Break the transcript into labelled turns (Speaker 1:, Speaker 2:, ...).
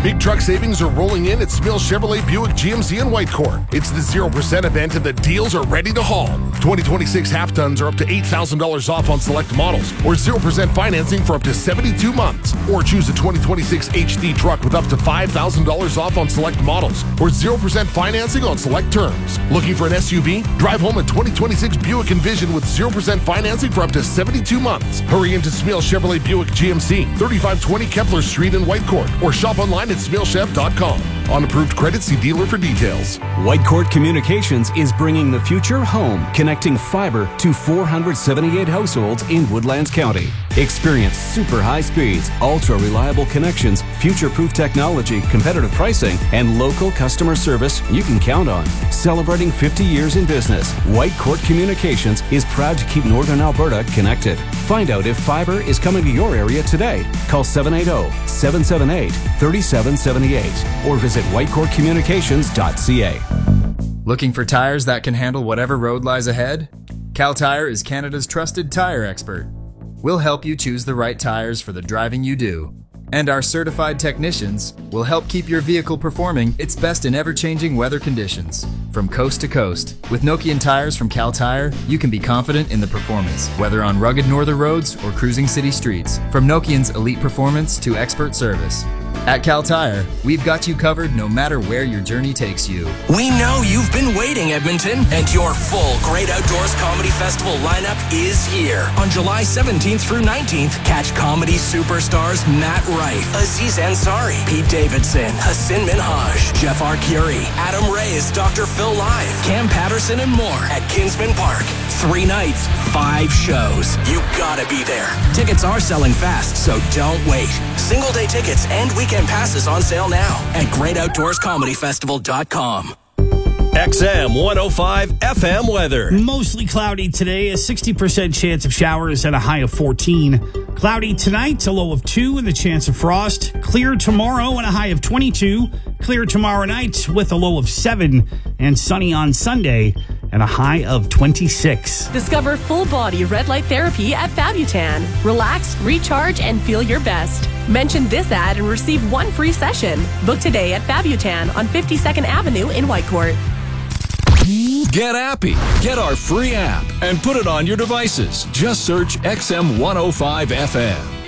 Speaker 1: Big truck savings are rolling in at Smil Chevrolet Buick GMC in Whitecourt. It's the 0% event and the deals are ready to haul. 2026 half-tons are up to $8,000 off on select models, or 0% financing for up to 72 months. Or choose a 2026 HD truck with up to $5,000 off on select models, or 0% financing on select terms. Looking for an SUV? Drive home a 2026 Buick Envision with 0% financing for up to 72 months. Hurry into Smil Chevrolet Buick GMC, 3520 Kepler Street in Whitecourt, or shop online at smilchev.com. On approved credit, see dealer for details.
Speaker 2: Whitecourt Communications is bringing the future home, connecting fiber to 478 households in Woodlands County. Experience super high speeds, ultra reliable connections, future-proof technology, competitive pricing, and local customer service you can count on. Celebrating 50 years in business, Whitecourt Communications is proud to keep Northern Alberta connected. Find out if fiber is coming to your area today. Call 780-778-3778 or visit whitecourtcommunications.ca.
Speaker 3: Looking for tires that can handle whatever road lies ahead? Cal Tire is Canada's trusted tire expert. We'll help you choose the right tires for the driving you do. And our certified technicians will help keep your vehicle performing its best in ever-changing weather conditions. From coast to coast, with Nokian tires from Cal Tire, you can be confident in the performance, whether on rugged northern roads or cruising city streets. From Nokian's elite performance to expert service. At Cal Tire, we've got you covered no matter where your journey takes you.
Speaker 4: We know you've been waiting, Edmonton, and your full Great Outdoors Comedy Festival lineup is here. On July 17th through 19th, catch comedy superstars Matt Rife, Aziz Ansari, Pete Davidson, Hassan Minhaj, Jeff Arcuri, Adam Reyes, Dr. Phil Live, Cam Patterson, and more at Kinsman Park. 3 nights, 5 shows. You gotta be there. Tickets are selling fast, so don't wait. Single-day tickets and weekend passes on sale now at greatoutdoorscomedyfestival.com.
Speaker 5: XM 105 FM weather.
Speaker 6: Mostly cloudy today, a 60% chance of showers and a high of 14. Cloudy tonight, a low of 2 and the chance of frost. Clear tomorrow and a high of 22. Clear tomorrow night with a low of 7. And sunny on Sunday and a high of 26.
Speaker 7: Discover full-body red light therapy at Fabutan. Relax, recharge, and feel your best. Mention this ad and receive 1 free session. Book today at Fabutan on 52nd Avenue in Whitecourt.
Speaker 5: Get Appy. Get our free app and put it on your devices. Just search XM 105 FM.